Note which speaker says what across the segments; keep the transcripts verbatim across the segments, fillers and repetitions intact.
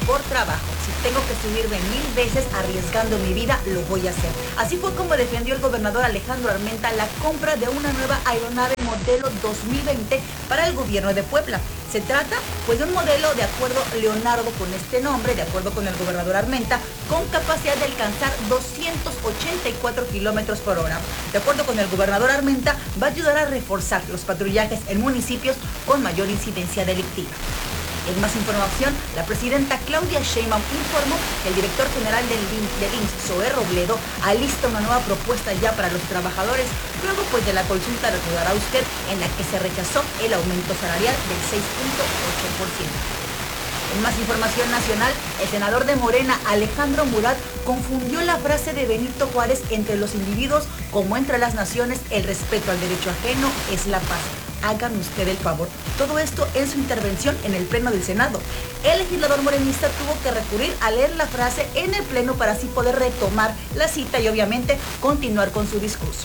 Speaker 1: por trabajo. Si tengo que subirme mil veces arriesgando mi vida, lo voy a hacer. Así fue como defendió el gobernador Alejandro Armenta la compra de una nueva aeronave modelo dos mil veinte para el gobierno de Puebla. Se trata pues de un modelo de acuerdo Leonardo con este nombre, de acuerdo con el gobernador Armenta, con capacidad de alcanzar doscientos ochenta y cuatro kilómetros por hora. De acuerdo con el gobernador Armenta, va a ayudar a reforzar los patrullajes en municipios con mayor incidencia delictiva. En más información, la presidenta Claudia Sheinbaum informó que el director general del I M S S, Zoé Robledo, alista una nueva propuesta ya para los trabajadores, luego pues de la consulta, recordará usted, en la que se rechazó el aumento salarial del seis punto ocho por ciento. En más información nacional, el senador de Morena, Alejandro Murat, confundió la frase de Benito Juárez entre los individuos como entre las naciones: el respeto al derecho ajeno es la paz. Hagan usted el favor. Todo esto en su intervención en el Pleno del Senado. El legislador morenista tuvo que recurrir a leer la frase en el Pleno para así poder retomar la cita y obviamente continuar con su discurso.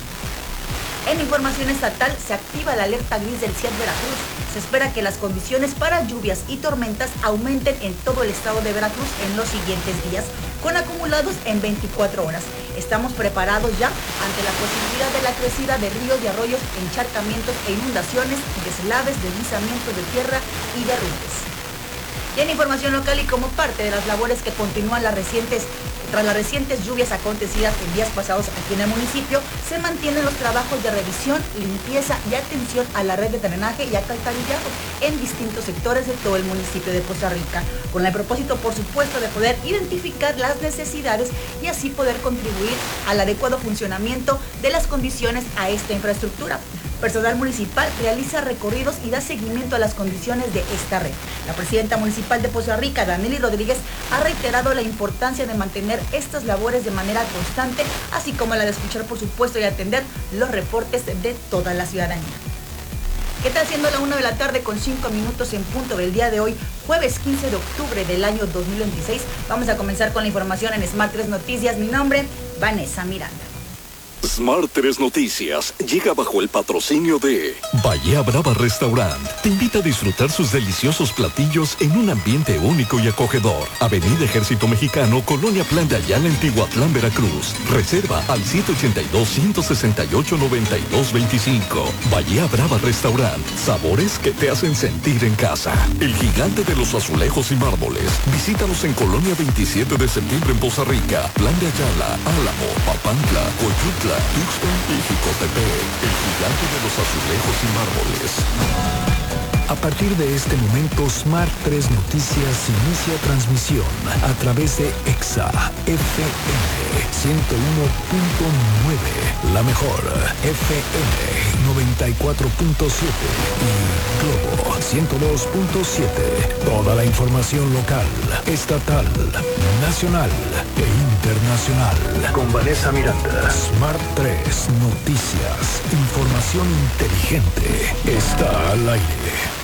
Speaker 1: En información estatal, se activa la alerta gris del C I A T Veracruz. Se espera que las condiciones para lluvias y tormentas aumenten en todo el estado de Veracruz en los siguientes días, con acumulados en veinticuatro horas. Estamos preparados ya ante la posibilidad de la crecida de ríos y arroyos, encharcamientos e inundaciones, deslaves, deslizamientos de tierra y derrumbes. Y en información local, y como parte de las labores que continúan las recientes, tras las recientes lluvias acontecidas en días pasados aquí en el municipio, se mantienen los trabajos de revisión, limpieza y atención a la red de drenaje y alcantarillado en distintos sectores de todo el municipio de Poza Rica, con el propósito, por supuesto, de poder identificar las necesidades y así poder contribuir al adecuado funcionamiento de las condiciones a esta infraestructura. Personal municipal realiza recorridos y da seguimiento a las condiciones de esta red. La presidenta municipal de Poza Rica, Danely Rodríguez, ha reiterado la importancia de mantener estas labores de manera constante, así como la de escuchar, por supuesto, y atender los reportes de toda la ciudadanía. ¿Qué tal? Siendo la una de la tarde con cinco minutos en punto del día de hoy, jueves quince de octubre del año dos mil veintiséis, vamos a comenzar con la información en Smart tres Noticias. Mi nombre, Vanessa Miranda.
Speaker 2: Smart tres Noticias llega bajo el patrocinio de Bahía Brava Restaurant. Te invita a disfrutar sus deliciosos platillos en un ambiente único y acogedor. Avenida Ejército Mexicano, Colonia Plan de Ayala, en Tihuatlán, Veracruz. Reserva al siete ochenta y dos, ciento sesenta y ocho, noventa y dos veinticinco. Bahía Brava Restaurant. Sabores que te hacen sentir en casa. El gigante de los azulejos y mármoles. Visítanos en Colonia veintisiete de septiembre en Poza Rica, Plan de Ayala, Álamo, Papantla, Coyutla, Tuxpan y Jicotepec, el gigante de los azulejos y mármoles.
Speaker 3: A partir de este momento, Smart tres Noticias inicia transmisión a través de Exa F M ciento uno punto nueve, la mejor F M noventa y cuatro punto siete y Globo ciento dos punto siete. Toda la información local, estatal, nacional e internacional. Con Vanessa Miranda. Smart tres Noticias. Información inteligente. Está al aire.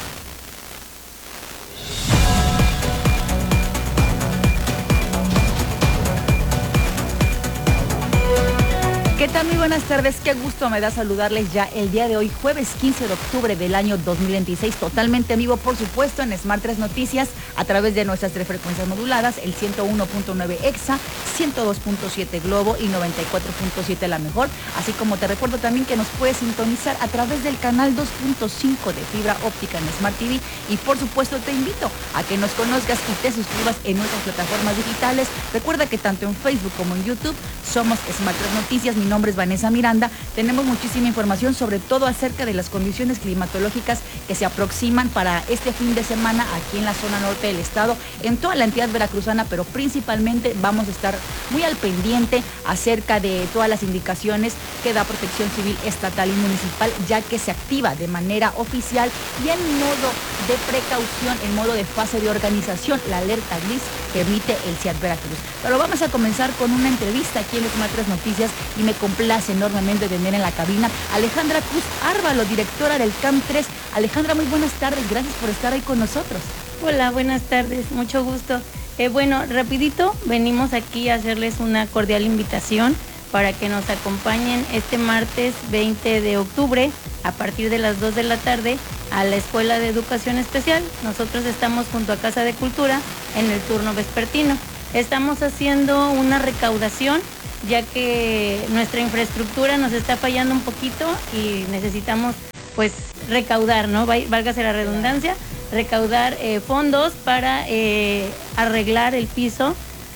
Speaker 1: ¿Qué tal? Muy buenas tardes, qué gusto me da saludarles ya el día de hoy, jueves quince de octubre del año dos mil veintiséis, totalmente en vivo, por supuesto, en Smart tres Noticias, a través de nuestras tres frecuencias moduladas, el ciento uno punto nueve Exa, ciento dos punto siete Globo y noventa y cuatro punto siete La Mejor, así como te recuerdo también que nos puedes sintonizar a través del canal dos punto cinco de fibra óptica en Smart T V, y por supuesto te invito a que nos conozcas y te suscribas en nuestras plataformas digitales. Recuerda que tanto en Facebook como en YouTube somos Smart tres Noticias. Mi nombre es Vanessa Miranda. Tenemos muchísima información, sobre todo acerca de las condiciones climatológicas que se aproximan para este fin de semana aquí en la zona norte del estado, en toda la entidad veracruzana, pero principalmente vamos a estar muy al pendiente acerca de todas las indicaciones que da Protección Civil estatal y municipal, ya que se activa de manera oficial y en modo de precaución, en modo de fase de organización, la alerta gris que emite el C I A T Veracruz. Pero vamos a comenzar con una entrevista aquí en Smart tres Noticias y me complace enormemente tener en la cabina a Alejandra Cruz Árvalo, directora del C A M tres. Alejandra, muy buenas tardes, gracias por estar ahí con nosotros.
Speaker 4: Hola, buenas tardes, mucho gusto. Eh, bueno, rapidito, venimos aquí a hacerles una cordial invitación para que nos acompañen este martes veinte de octubre a partir de las dos de la tarde a la Escuela de Educación Especial. Nosotros estamos junto a Casa de Cultura en el turno vespertino. Estamos haciendo una recaudación, ya que nuestra infraestructura nos está fallando un poquito y necesitamos pues recaudar, ¿no? Válgase la redundancia, recaudar eh, fondos para eh, arreglar el piso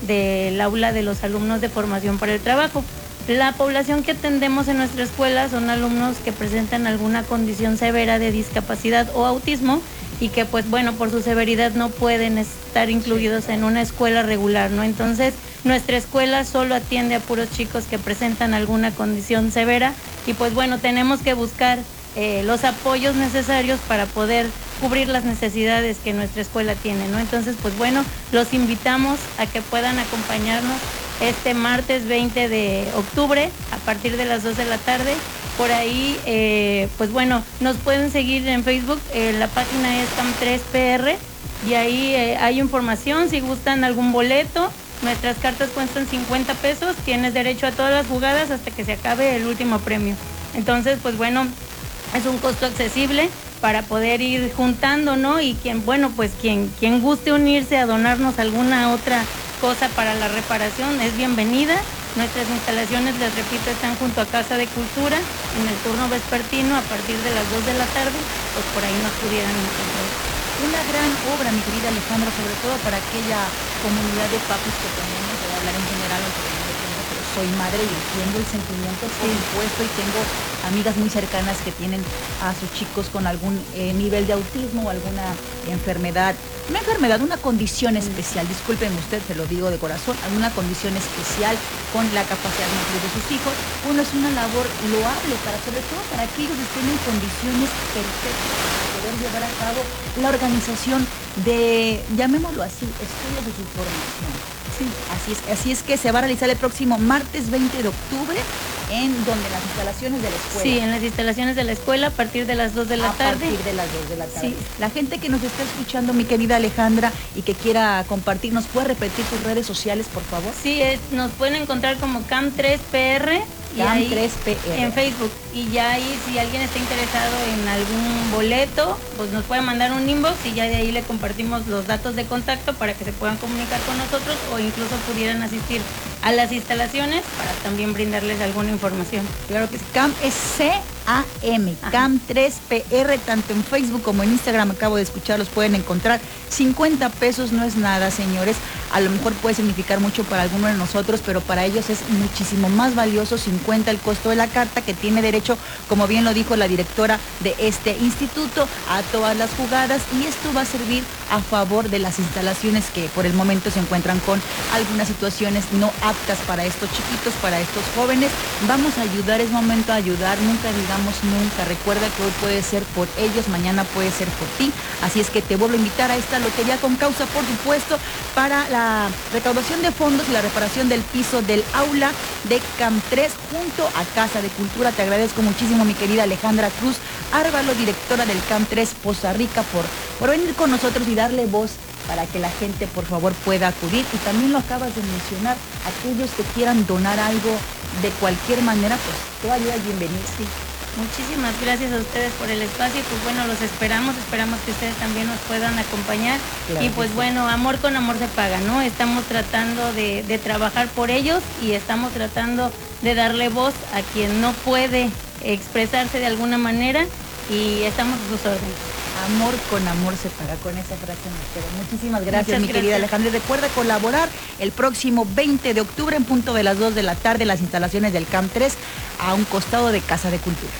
Speaker 4: del aula de los alumnos de formación para el trabajo. La población que atendemos en nuestra escuela son alumnos que presentan alguna condición severa de discapacidad o autismo y que pues bueno, por su severidad no pueden estar incluidos en una escuela regular, ¿no? Entonces, nuestra escuela solo atiende a puros chicos que presentan alguna condición severa y pues bueno, tenemos que buscar eh, los apoyos necesarios para poder cubrir las necesidades que nuestra escuela tiene, ¿no? Entonces, pues bueno, los invitamos a que puedan acompañarnos este martes veinte de octubre a partir de las dos de la tarde. Por ahí, eh, pues bueno, nos pueden seguir en Facebook, eh, la página es Cam tres P R y ahí eh, hay información, si gustan algún boleto. Nuestras cartas cuestan cincuenta pesos, tienes derecho a todas las jugadas hasta que se acabe el último premio. Entonces, pues bueno, es un costo accesible para poder ir juntando, ¿no? Y quien, bueno, pues quien, quien guste unirse a donarnos alguna otra cosa para la reparación es bienvenida. Nuestras instalaciones, les repito, están junto a Casa de Cultura en el turno vespertino a partir de las dos de la tarde, pues por ahí nos pudieran encontrar.
Speaker 1: Una gran obra, mi querida Alejandra, sobre todo para aquella comunidad de papis que tenemos, voy a hablar en general, aunque no lo tengo, pero soy madre y entiendo el sentimiento, por supuesto, y tengo amigas muy cercanas que tienen a sus chicos con algún eh, nivel de autismo o alguna enfermedad, una enfermedad, una condición especial, discúlpenme usted, se lo digo de corazón, alguna condición especial con la capacidad motriz de sus hijos. Uno es una labor loable para, sobre todo para que ellos estén en condiciones perfectas para poder llevar a cabo la organización de, llamémoslo así, estudios de su formación. Sí, así es, así es que se va a realizar el próximo martes veinte de octubre en donde las instalaciones de la escuela.
Speaker 4: Sí, en las instalaciones de la escuela a partir de las dos de la
Speaker 1: a
Speaker 4: tarde.
Speaker 1: A partir de las dos de la tarde.
Speaker 4: Sí.
Speaker 1: La gente que nos está escuchando, mi querida Alejandra, y que quiera compartir, ¿nos puede repetir tus redes sociales, por favor?
Speaker 4: Sí, es, nos pueden encontrar como Cam tres P R.
Speaker 1: Cam tres P R.
Speaker 4: En Facebook. Y ya ahí, si alguien está interesado en algún boleto, pues nos puede mandar un inbox y ya de ahí le compartimos los datos de contacto para que se puedan comunicar con nosotros o incluso pudieran asistir a las instalaciones para también brindarles alguna información.
Speaker 1: Claro que sí. Cam es C A M, Cam tres P R, tanto en Facebook como en Instagram, acabo de escuchar, los pueden encontrar. cincuenta pesos no es nada, señores. A lo mejor puede significar mucho para alguno de nosotros, pero para ellos es muchísimo más valioso. cincuenta el costo de la carta, que tiene derecho, como bien lo dijo la directora de este instituto, a todas las jugadas, y esto va a servir a favor de las instalaciones que por el momento se encuentran con algunas situaciones no aptas para estos chiquitos, para estos jóvenes. Vamos a ayudar, es momento de ayudar, nunca digamos nunca. Recuerda que hoy puede ser por ellos, mañana puede ser por ti, así es que te vuelvo a invitar a esta lotería con causa, por supuesto, para la recaudación de fondos y la reparación del piso del aula de Cam tres junto a Casa de Cultura. Te agradezco muchísimo, mi querida Alejandra Cruz Árvalo, directora del Cam tres Poza Rica, por, por venir con nosotros y darle voz para que la gente, por favor, pueda acudir. Y también lo acabas de mencionar, aquellos que quieran donar algo de cualquier manera, pues toda ayuda es bienvenida.
Speaker 4: Sí. Muchísimas gracias a ustedes por el espacio y pues bueno, los esperamos, esperamos que ustedes también nos puedan acompañar. Claro, y pues sí. Bueno, amor con amor se paga, ¿no? Estamos tratando de, de trabajar por ellos y estamos tratando de darle voz a quien no puede expresarse de alguna manera y estamos a sus órdenes.
Speaker 1: Amor con amor se paga, con esa frase me quedo. Muchísimas gracias,
Speaker 4: Muchas
Speaker 1: mi
Speaker 4: gracias.
Speaker 1: querida Alejandra. Y recuerda colaborar el próximo veinte de octubre en punto de las dos de la tarde en las instalaciones del Cam tres a un costado de Casa de Cultura.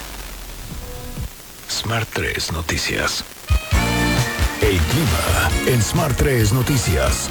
Speaker 3: Smart tres Noticias. El clima en Smart tres Noticias.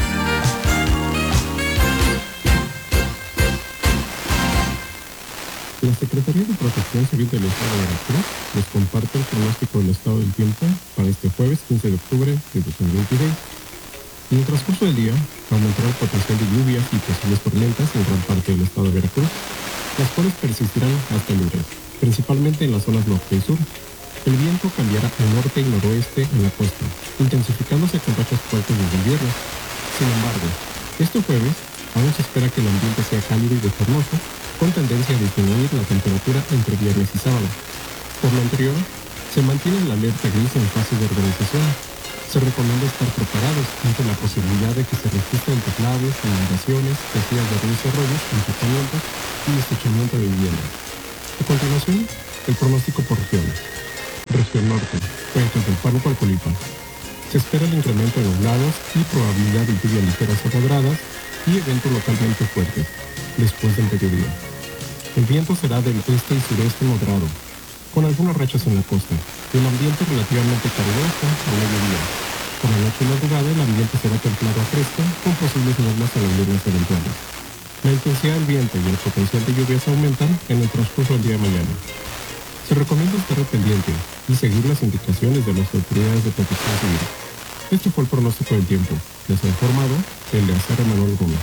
Speaker 5: La Secretaría de Protección Civil del Estado de Veracruz les comparte el pronóstico del estado del tiempo para este jueves quince de octubre de dos mil veintiséis. En el transcurso del día aumentará el potencial de lluvias y posibles tormentas en gran parte del estado de Veracruz, las cuales persistirán hasta el lunes, principalmente en las zonas norte y sur. El viento cambiará al norte y noroeste en la costa, intensificándose con rachas fuertes desde el viernes. Sin embargo, este jueves aún se espera que el ambiente sea cálido y bochornoso, con tendencia a disminuir la temperatura entre viernes y sábado. Por lo anterior, se mantiene la alerta gris en fase de organización. Se recomienda estar preparados ante la posibilidad de que se registren temblores, inundaciones, crecidas de ríos y arroyos, encharcamientos y deslizamiento de vivienda. A continuación, el pronóstico por regiones. Región Norte, Cuencas del Pánuco al Colima. Se espera el incremento de nublados y probabilidad de lluvias ligeras a moderadas y eventos localmente fuertes, después del mediodía. El viento será del este y sureste moderado, con algunas rachas en la costa, y el ambiente relativamente caluroso al mediodía. Por la noche y madrugada el ambiente será templado a fresco, con posibles nieblas en las viernes eventuales. La intensidad del viento y el potencial de lluvias aumentan en el transcurso del día de mañana. Se recomienda estar al pendiente y seguir las indicaciones de las autoridades de protección civil. Este fue el pronóstico del tiempo. Les ha informado Eleazar Emanuel Gómez.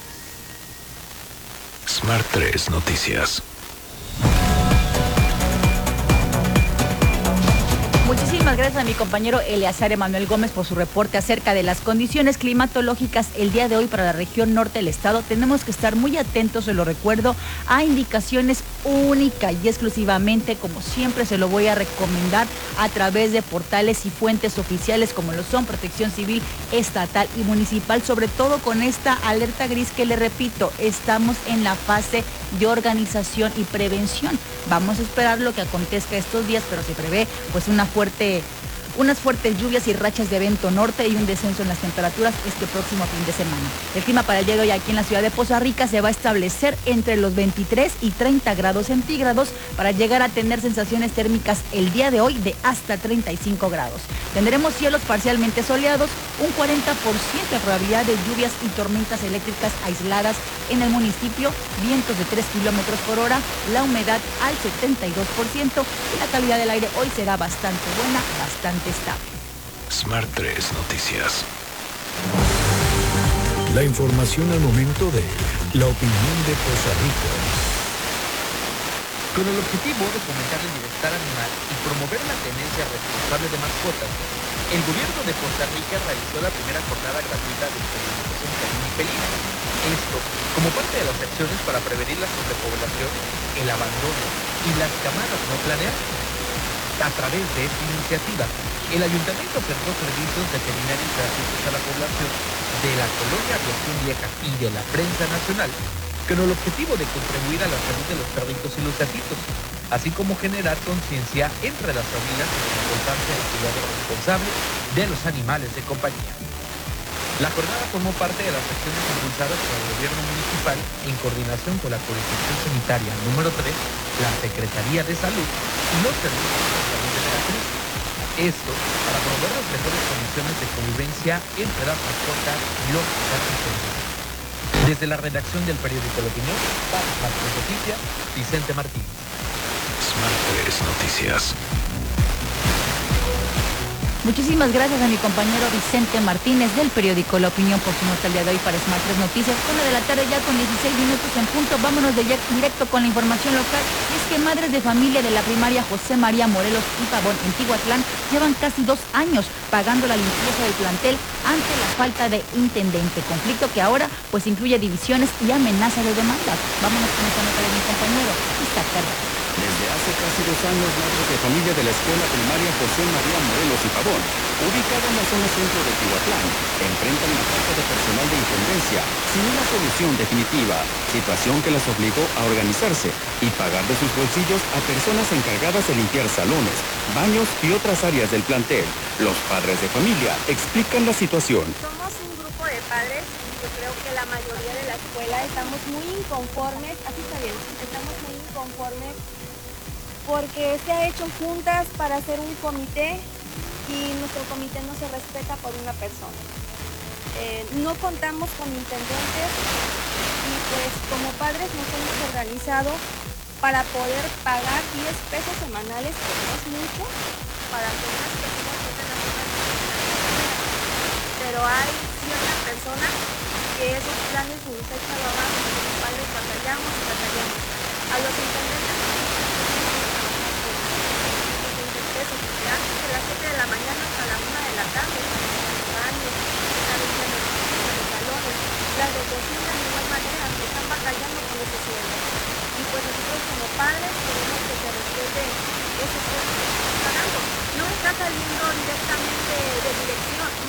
Speaker 3: Smart tres Noticias.
Speaker 1: Muchísimas gracias a mi compañero Eleazar Emanuel Gómez por su reporte acerca de las condiciones climatológicas el día de hoy para la región norte del estado. Tenemos que estar muy atentos, se lo recuerdo, a indicaciones únicas y exclusivamente, como siempre se lo voy a recomendar, a través de portales y fuentes oficiales como lo son Protección Civil Estatal y Municipal, sobre todo con esta alerta gris que le repito, estamos en la fase de organización y prevención. Vamos a esperar lo que acontezca estos días, pero se prevé pues una fuerte, unas fuertes lluvias y rachas de viento norte y un descenso en las temperaturas este próximo fin de semana. El clima para el día de hoy aquí en la ciudad de Poza Rica se va a establecer entre los veintitrés y treinta grados centígrados para llegar a tener sensaciones térmicas el día de hoy de hasta treinta y cinco grados. Tendremos cielos parcialmente soleados, un cuarenta por ciento de probabilidad de lluvias y tormentas eléctricas aisladas en el municipio, vientos de tres kilómetros por hora, la humedad al setenta y dos por ciento y la calidad del aire hoy será bastante buena, bastante estable.
Speaker 3: Smart tres Noticias. La información al momento de la opinión de Poza Rica.
Speaker 6: Con el objetivo de fomentar el bienestar animal y promover la tenencia responsable de mascotas, el gobierno de Costa Rica realizó la primera jornada gratuita de experimentación canina y felina. Esto como parte de las acciones para prevenir la sobrepoblación, el abandono y las camadas no planeadas. A través de esta iniciativa, el ayuntamiento ofertó servicios veterinarios gratuitos a la población de la colonia Aviación Vieja y de la prensa nacional, con el objetivo de contribuir a la salud de los perritos y los gatitos, así como generar conciencia entre las familias de la importancia del cuidado responsable de los animales de compañía. La jornada formó parte de las acciones impulsadas por el gobierno municipal en coordinación con la Jurisdicción Sanitaria número tres, la Secretaría de Salud y los servicios de salud de Veracruz. Esto para promover las mejores condiciones de convivencia entre las mascotas y los gatitos. Desde la redacción del periódico La Opinión, para Smart tres Noticias, Vicente Martínez.
Speaker 3: Smart tres Noticias.
Speaker 1: Muchísimas gracias a mi compañero Vicente Martínez del periódico La Opinión por su nota el día de hoy para Smart tres Noticias. Una de la tarde ya con dieciséis minutos en punto. Vámonos de directo con la información local. Y es que madres de familia de la primaria José María Morelos y Pavón en Tihuatlán llevan casi dos años pagando la limpieza del plantel ante la falta de intendente. Conflicto que ahora pues incluye divisiones y amenaza de demandas. Vámonos con esta nota de mi compañero Isaac Carvajal.
Speaker 7: Desde hace casi dos años, madres de familia de la escuela primaria José María Morelos y Pavón, ubicada en la zona centro de Tihuatlán, enfrentan la falta de personal de intendencia sin una solución definitiva, situación que las obligó a organizarse y pagar de sus bolsillos a personas encargadas de limpiar salones, baños y otras áreas del plantel. Los padres de familia explican la situación.
Speaker 8: Somos un grupo de padres y yo creo que la mayoría de la escuela estamos muy inconformes, así está bien, estamos muy inconformes porque se ha hecho juntas para hacer un comité y nuestro comité no se respeta por una persona. Eh, no contamos con intendentes y pues como padres nos hemos organizado para poder pagar diez pesos semanales, que no es mucho, para que unas personas tengan las cosas. Pero hay ciertas personas que esos planes nos echan abajo, los padres batallamos y batallamos. A los intendentes pesos, porque antes de las siete de la mañana hasta la una de la tarde, los baños, la limpieza de los salones, las de cocina de igual manera, que están batallando con ese sueldo. Y pues nosotros como padres queremos que se respete ese sueldo que se está pasando, no está saliendo directamente de dirección.